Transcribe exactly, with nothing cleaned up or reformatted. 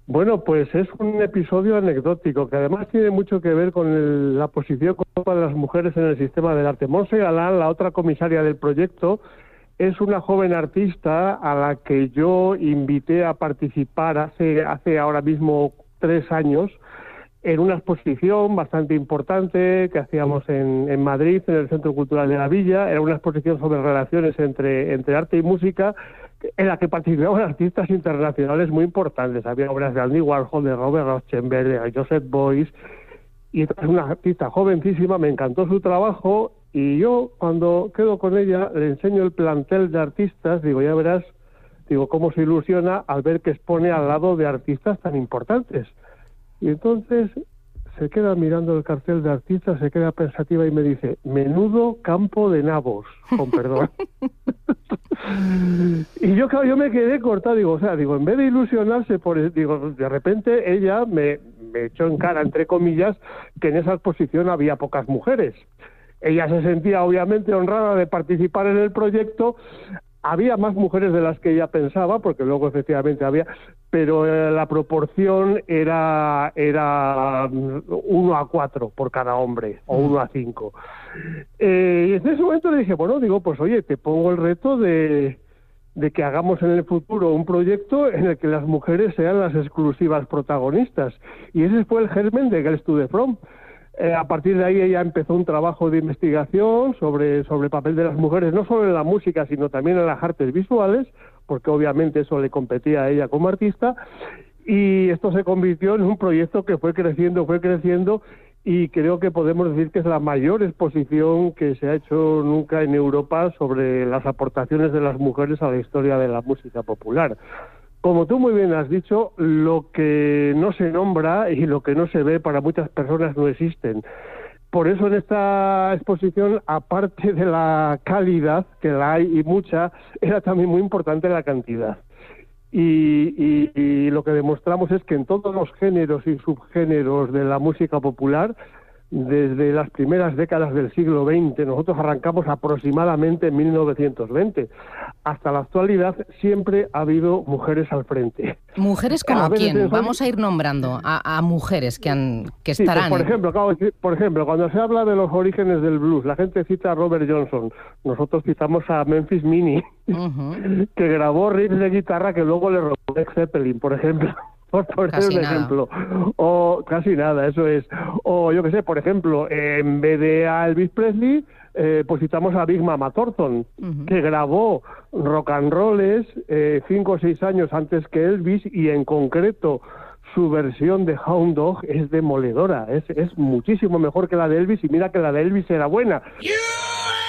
Bueno, pues es un episodio anecdótico que además tiene mucho que ver con el, la posición de las mujeres en el sistema del arte. Montse Galán, la otra comisaria del proyecto, es una joven artista a la que yo invité a participar hace, hace ahora mismo tres años en una exposición bastante importante que hacíamos en, en Madrid, en el Centro Cultural de la Villa. Era una exposición sobre relaciones entre, entre arte y música, en la que participaban artistas internacionales muy importantes. Había obras de Andy Warhol, de Robert Rauschenberg, de Joseph Beuys, y es una artista jovencísima. Me encantó su trabajo, y yo, cuando quedo con ella, le enseño el plantel de artistas. Digo, ya verás, digo, cómo se ilusiona al ver que expone al lado de artistas tan importantes. Y entonces se queda mirando el cartel de artistas, se queda pensativa y me dice: menudo campo de nabos, con perdón. Y yo, claro, yo me quedé cortado. Digo, o sea, digo, en vez de ilusionarse por eso, digo, de repente ella me, me echó en cara, entre comillas, que en esa exposición había pocas mujeres. Ella se sentía obviamente honrada de participar en el proyecto. Había más mujeres de las que ella pensaba, porque luego efectivamente había, pero eh, la proporción era era uno a cuatro por cada hombre, o uno a cinco. Eh, y en ese momento le dije, bueno, digo, pues oye, te pongo el reto de, de que hagamos en el futuro un proyecto en el que las mujeres sean las exclusivas protagonistas. Y ese fue el germen de Girls to the Front. Eh, a partir de ahí ella empezó un trabajo de investigación sobre, sobre el papel de las mujeres, no solo en la música, sino también en las artes visuales, porque obviamente eso le competía a ella como artista, y esto se convirtió en un proyecto que fue creciendo, fue creciendo, y creo que podemos decir que es la mayor exposición que se ha hecho nunca en Europa sobre las aportaciones de las mujeres a la historia de la música popular. Como tú muy bien has dicho, lo que no se nombra y lo que no se ve para muchas personas no existen. Por eso en esta exposición, aparte de la calidad, que la hay y mucha, era también muy importante la cantidad. Y, y, y lo que demostramos es que en todos los géneros y subgéneros de la música popular, desde las primeras décadas del siglo veinte, nosotros arrancamos aproximadamente en mil novecientos veinte, hasta la actualidad siempre ha habido mujeres al frente. ¿Mujeres como quién? Son... Vamos a ir nombrando a, a mujeres que, han, que sí, estarán... Pues por ejemplo, claro, por ejemplo, cuando se habla de los orígenes del blues, la gente cita a Robert Johnson, nosotros citamos a Memphis Minnie, uh-huh. que grabó riffs de guitarra que luego le robó Led Zeppelin, por ejemplo. Por poner un ejemplo, o casi nada, eso es, o yo qué sé, por ejemplo, en vez de a Elvis Presley, eh, pues citamos a Big Mama Thornton, uh-huh. que grabó rock and rolls eh, cinco o seis años antes que Elvis, y en concreto su versión de Hound Dog es demoledora, es, es muchísimo mejor que la de Elvis, y mira que la de Elvis era buena. Yeah.